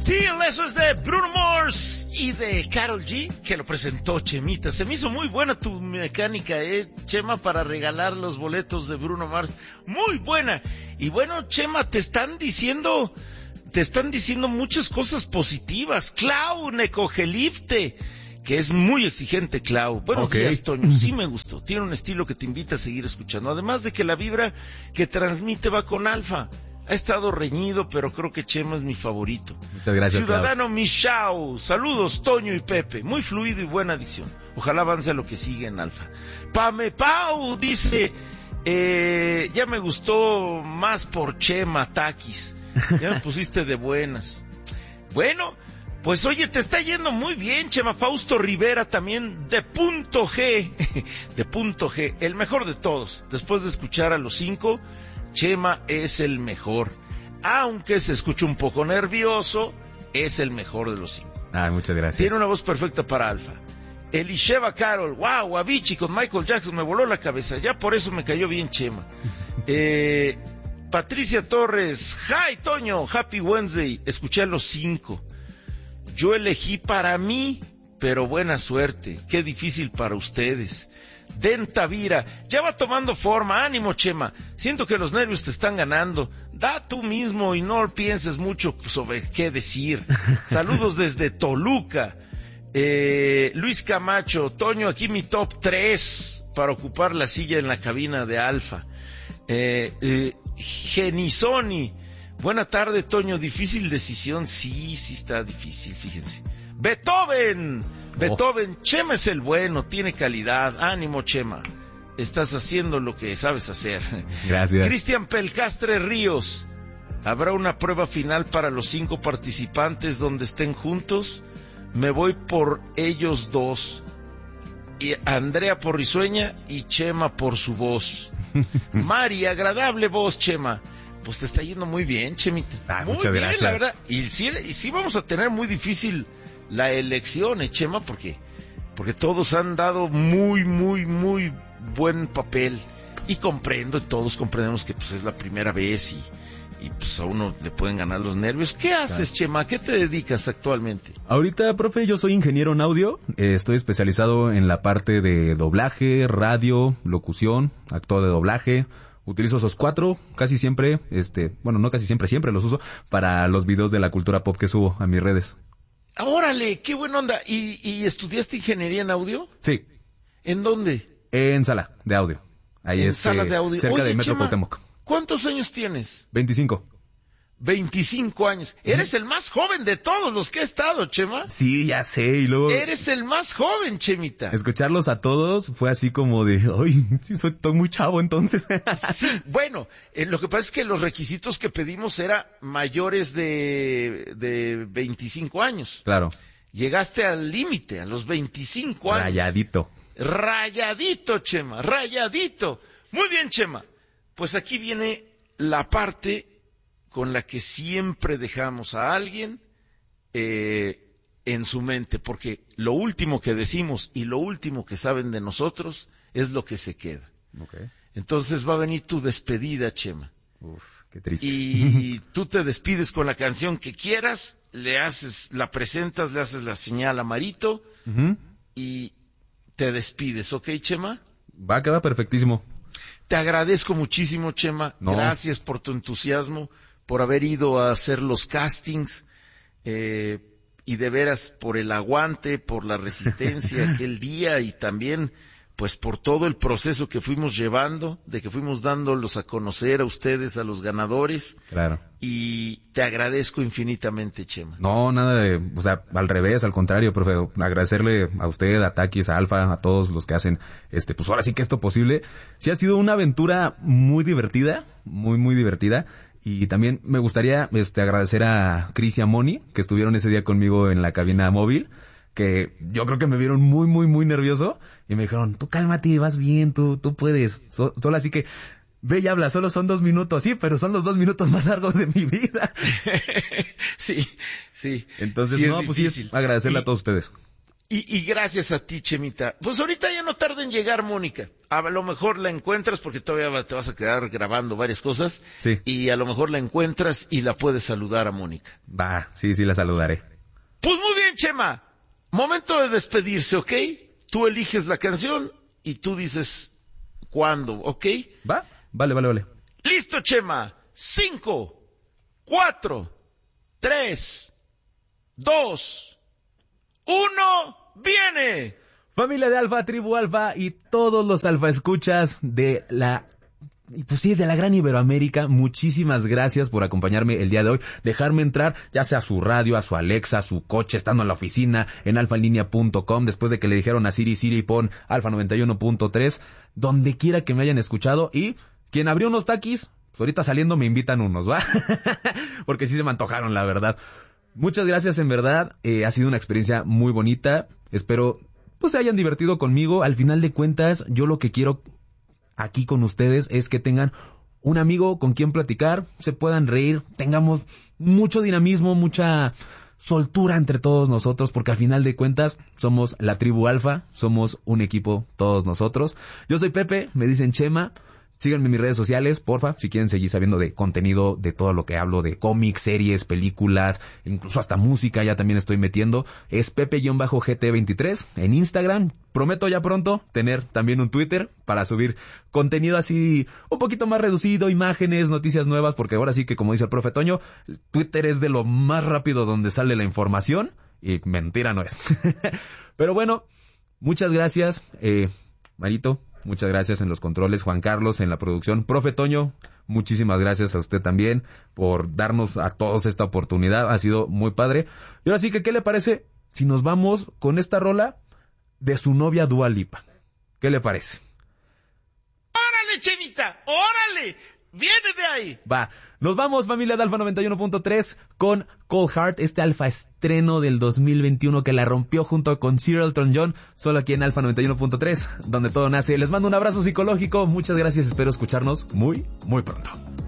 Still, eso es de Bruno Mars y de Karol G, que lo presentó Chemita. Se me hizo muy buena tu mecánica, Chema, para regalar los boletos de Bruno Mars. Muy buena. Y bueno, Chema, te están diciendo muchas cosas positivas. Clau Necogelifte, que es muy exigente, Clau. Buenos días, Toño. Sí me gustó. Tiene un estilo que te invita a seguir escuchando. Además de que la vibra que transmite va con alfa. Ha estado reñido, pero creo que Chema es mi favorito. Muchas gracias, Ciudadano Michao, saludos Toño y Pepe, muy fluido y buena dicción. Ojalá avance a lo que sigue en alfa. Pame Pau dice, ya me gustó más por Chema Takis. Ya me pusiste de buenas. Bueno, pues oye, te está yendo muy bien, Chema. Fausto Rivera también, de punto G, de punto G, el mejor de todos. Después de escuchar a los 5, Chema es el mejor. Aunque se escucha un poco nervioso, es el mejor de los 5. Muchas gracias. Tiene una voz perfecta para alfa. Elisheva Carol, wow, Avicii con Michael Jackson, me voló la cabeza. Ya por eso me cayó bien Chema. Patricia Torres, hi Toño, happy Wednesday. Escuché a los 5. Yo elegí para mí, pero buena suerte. Qué difícil para ustedes. Dentavira, ya va tomando forma, ánimo Chema, siento que los nervios te están ganando, da tú mismo y no pienses mucho sobre qué decir. Saludos desde Toluca. Luis Camacho, Toño, aquí mi top 3 para ocupar la silla en la cabina de Alfa. Genisoni, buena tarde Toño, difícil decisión, sí está difícil, fíjense. Beethoven, Chema es el bueno, tiene calidad, ánimo Chema, estás haciendo lo que sabes hacer. Gracias. Cristian Pelcastre Ríos, ¿habrá una prueba final para los 5 participantes donde estén juntos? Me voy por ellos 2, y Andrea por risueña y Chema por su voz. Mari, agradable voz Chema. Pues te está yendo muy bien, Chemita. Muy muchas bien, gracias. La verdad, y sí vamos a tener muy difícil la elección, Chema, porque todos han dado muy buen papel, y todos comprendemos que pues es la primera vez y pues a uno le pueden ganar los nervios. ¿Qué haces, Chema? ¿A qué te dedicas actualmente? Ahorita, profe, yo soy ingeniero en audio, estoy especializado en la parte de doblaje, radio, locución, actor de doblaje. Utilizo esos 4 casi siempre, no casi siempre los uso para los videos de la cultura pop que subo a mis redes. ¡Órale! ¡Qué buena onda! ¿Y estudiaste ingeniería en audio? Sí. ¿En dónde? En sala de audio. Ahí sala de audio. Cerca de Metro Chema, Cuauhtémoc. ¿Cuántos años tienes? 25. 25 años. Eres el más joven de todos los que he estado, Chema. Sí, ya sé, y luego... Eres el más joven, Chemita. Escucharlos a todos fue así como de, ay, estoy muy chavo entonces. Sí, bueno, lo que pasa es que los requisitos que pedimos eran mayores de 25 años. Claro. Llegaste al límite, a los 25 años. Rayadito, Chema, rayadito. Muy bien, Chema. Pues aquí viene la parte con la que siempre dejamos a alguien en su mente, porque lo último que decimos y lo último que saben de nosotros es lo que se queda. Okay. Entonces va a venir tu despedida, Chema. Uf, qué triste. Y tú te despides con la canción que quieras, la presentas, le haces la señal a Marito, y te despides, ¿ok, Chema? Va a quedar perfectísimo. Te agradezco muchísimo, Chema. No. Gracias por tu entusiasmo, por haber ido a hacer los castings, y de veras por el aguante, por la resistencia aquel día, y también pues por todo el proceso que fuimos llevando, de que fuimos dándolos a conocer a ustedes, a los ganadores. Claro. Y te agradezco infinitamente, Chema. No, nada al revés, al contrario, profe, agradecerle a usted, a Takis, a Alfa, a todos los que hacen, pues ahora sí que esto posible. Sí ha sido una aventura muy divertida, muy divertida. Y también me gustaría, agradecer a Chris y a Moni, que estuvieron ese día conmigo en la cabina móvil, que yo creo que me vieron muy nervioso, y me dijeron, tú cálmate, vas bien, tú puedes, solo así que, ve y habla, solo son 2 minutos, sí, pero son los 2 minutos más largos de mi vida. Sí. Entonces, sí, pues sí, agradecerle a todos ustedes. Y gracias a ti, Chemita. Pues ahorita ya no tarda en llegar Mónica. A lo mejor la encuentras porque todavía te vas a quedar grabando varias cosas. Sí. Y a lo mejor la encuentras y la puedes saludar a Mónica. Va, sí, la saludaré. Pues muy bien, Chema. Momento de despedirse, ¿ok? Tú eliges la canción y tú dices cuándo, ¿ok? Va, vale. Listo, Chema. 5, 4, 3, 2, 1, ¡viene! Familia de Alfa, Tribu Alfa y todos los Alfa escuchas de la gran Iberoamérica, muchísimas gracias por acompañarme el día de hoy, dejarme entrar ya sea a su radio, a su Alexa, a su coche, estando en la oficina, en alfaenlinea.com, después de que le dijeron a Siri pon Alfa 91.3, donde quiera que me hayan escuchado, y quien abrió unos taquis, pues ahorita saliendo me invitan unos, ¿va? Porque sí se me antojaron, la verdad. Muchas gracias, en verdad, ha sido una experiencia muy bonita, espero pues se hayan divertido conmigo. Al final de cuentas, yo lo que quiero aquí con ustedes es que tengan un amigo con quien platicar, se puedan reír, tengamos mucho dinamismo, mucha soltura entre todos nosotros, porque al final de cuentas somos la Tribu Alfa, somos un equipo todos nosotros. Yo soy Pepe, me dicen Chema. Síganme en mis redes sociales, porfa, si quieren seguir sabiendo de contenido, de todo lo que hablo, de cómics, series, películas, incluso hasta música, ya también estoy metiendo. Es Pepe-GT23 en Instagram. Prometo ya pronto tener también un Twitter para subir contenido así un poquito más reducido, imágenes, noticias nuevas, porque ahora sí que, como dice el profe Toño, Twitter es de lo más rápido donde sale la información, y mentira no es. Pero bueno, muchas gracias, Marito. Muchas gracias en los controles, Juan Carlos en la producción. Profe Toño, muchísimas gracias a usted también por darnos a todos esta oportunidad. Ha sido muy padre. Y ahora sí que, ¿qué le parece si nos vamos con esta rola de su novia Dua Lipa? ¿Qué le parece? ¡Órale, Chemita! ¡Órale! ¡Viene de ahí! Va, nos vamos, familia de Alfa 91.3 con Cold Heart, este Alfa estreno del 2021 que la rompió junto con Sir Elton John, solo aquí en Alfa 91.3, donde todo nace. Les mando un abrazo psicológico, muchas gracias, espero escucharnos muy, muy pronto.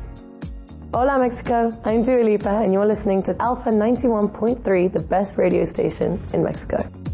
Hola Mexico, I'm Dua Lipa and you're listening to Alpha 91.3, the best radio station in Mexico.